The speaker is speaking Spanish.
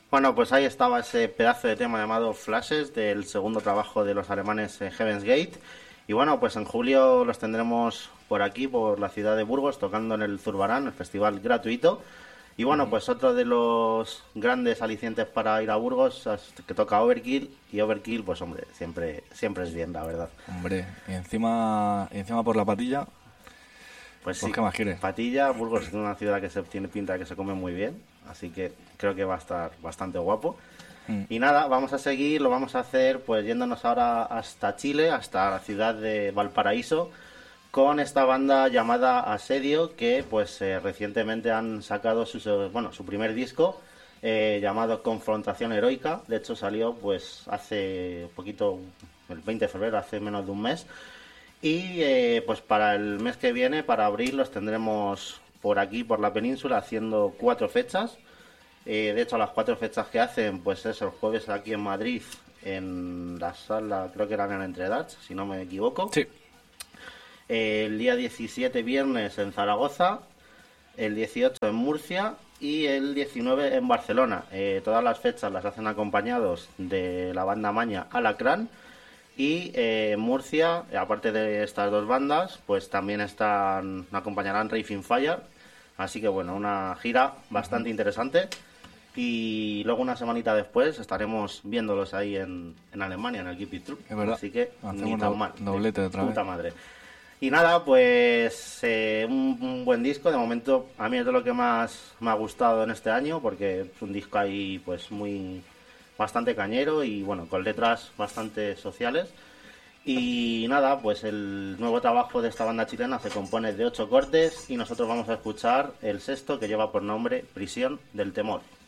Bueno, pues ahí estaba ese pedazo de tema llamado Flashes del segundo trabajo de los alemanes Heaven's Gate. Y bueno, pues en julio los tendremos por aquí, por la ciudad de Burgos, tocando en el Zurbarán, el festival gratuito. Y bueno, pues otro de los grandes alicientes para ir a Burgos es que toca Overkill. Y Overkill, pues hombre, siempre es bien, la verdad. Hombre, y encima por la patilla, Pues pues sí, ¿qué más quieres? Patilla, Burgos es una ciudad que se tiene pinta de que se come muy bien, así que creo que va a estar bastante guapo. Y nada, vamos a seguir, lo vamos a hacer pues yéndonos ahora hasta Chile, hasta la ciudad de Valparaíso, con esta banda llamada Asedio, que pues recientemente han sacado su primer disco llamado Confrontación Heroica. De hecho salió pues hace poquito, el 20 de febrero, hace menos de un mes. Y pues para el mes que viene, para abril, los tendremos por aquí, por la península, haciendo 4 fechas. De hecho, las 4 fechas que hacen, pues es el jueves aquí en Madrid, en la sala, creo que eran en Entredarch, si no me equivoco. Sí. El día 17, viernes, en Zaragoza. El 18 en Murcia y el 19 en Barcelona. Todas las fechas las hacen acompañados de la banda Maña Alacrán. Y en Murcia, aparte de estas dos bandas, pues también acompañarán Raving Fire. Así que bueno, una gira bastante interesante. Y luego una semanita después estaremos viéndolos ahí en Alemania, en el Keep It True. Es verdad. Así que Hacemos ni tan mal. doblete otra vez. Puta madre. Y nada, pues un buen disco. De momento, a mí es de lo que más me ha gustado en este año, porque es un disco ahí pues bastante cañero y bueno, con letras bastante sociales. Y nada, pues el nuevo trabajo de esta banda chilena se compone de 8 cortes y nosotros vamos a escuchar el sexto, que lleva por nombre Prisión del Temor.